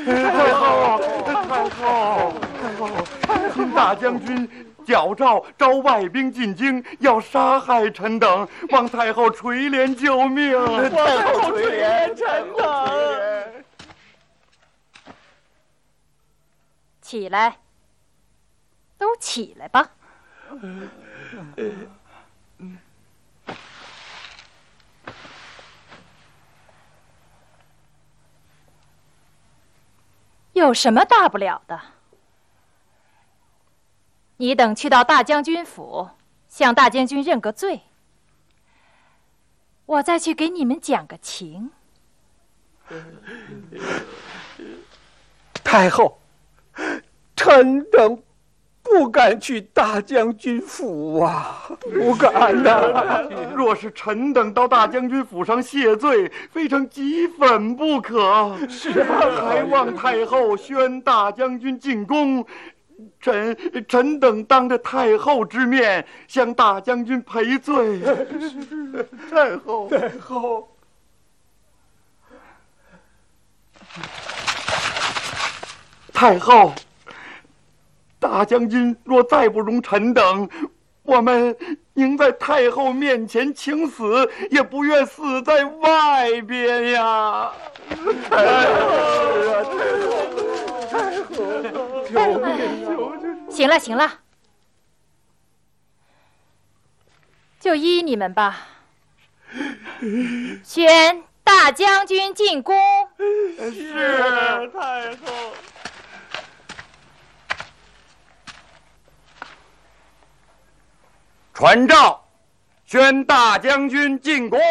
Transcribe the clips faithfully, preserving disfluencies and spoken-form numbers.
太后，太后，太后，新大将军矫诏召外兵进京，要杀害臣等，望太后垂怜救命。 太后垂怜臣等。 起来，都起来吧。有什么大不了的？你等去到大将军府，向大将军认个罪，我再去给你们讲个情。 太后，臣等不敢去大将军府啊，不敢呐！ 若是臣等到大将军府上谢罪，非成激愤不可。 是啊， 还望太后宣大将军进宫，臣臣等当着太后之面向大将军赔罪。太后， 太后。 太后，大将军若再不容臣等，我们宁在太后面前请死，也不愿死在外边呀！太后啊，太后，救命！求求！ 行了行了，就依你们吧。宣大将军进宫。 是太后。传诏，宣大将军进宫。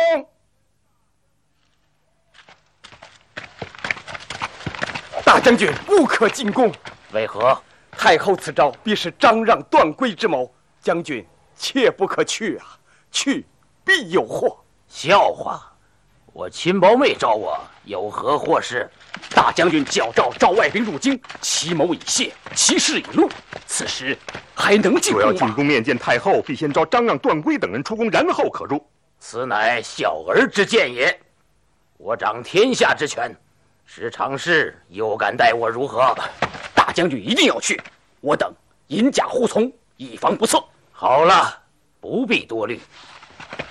大将军不可进宫。 为何？ 太后此诏必是张让断归之谋，将军切不可去啊！去必有祸。 笑话！我亲胞妹召我，有何祸事？ 大将军矫诏召外兵入京，其谋已泄，其事已露，此时还能进宫吗？ 若要进宫面见太后，必先召张让、段珪等人出宫，然后可入。 此乃小儿之见也。我掌天下之权，时常侍又敢待我如何？ 大将军一定要去，我等引甲护从，以防不测。 好了，不必多虑。